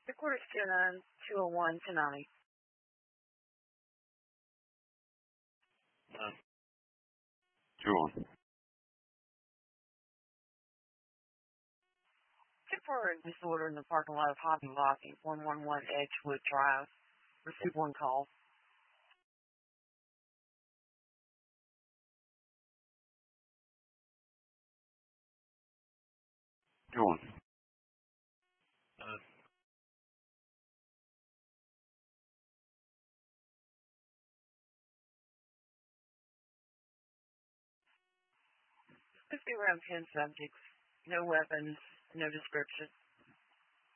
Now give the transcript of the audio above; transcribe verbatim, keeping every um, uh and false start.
The quarter two nine two oh one tonight. Uh, two one. Temporary disorder in the parking lot of Hobby Lobby, one one one Edgewood Drive. Receive one call. Two one. Uh, Could be around ten subjects. No weapons, no description.